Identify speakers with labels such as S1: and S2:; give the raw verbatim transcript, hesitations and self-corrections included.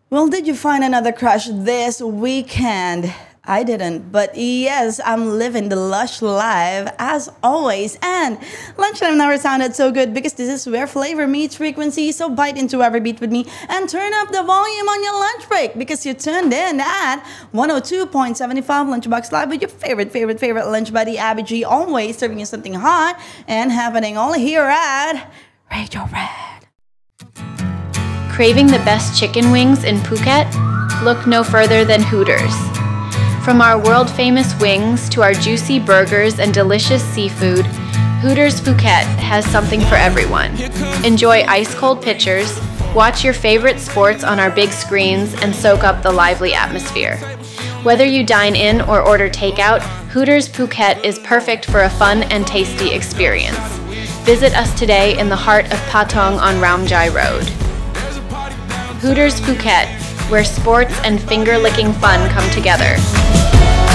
S1: Well, did you find another crush this weekend? I didn't, but yes, I'm living the lush life as always. And lunchtime never sounded so good because this is where flavor meets frequency. So bite into every beat with me and turn up the volume on your lunch break because you tuned in at one oh two point seven five Lunchbox Live with your favorite, favorite, favorite lunch buddy, Abby G, always serving you something hot and happening only here at Radio Red.
S2: Craving the best chicken wings in Phuket? Look no further than Hooters. From our world-famous wings to our juicy burgers and delicious seafood, Hooters Phuket has something for everyone. Enjoy ice-cold pitchers, watch your favorite sports on our big screens, and soak up the lively atmosphere. Whether you dine in or order takeout, Hooters Phuket is perfect for a fun and tasty experience. Visit us today in the heart of Patong on Ramjai Road. Hooters Phuket, where sports and finger-licking fun come together.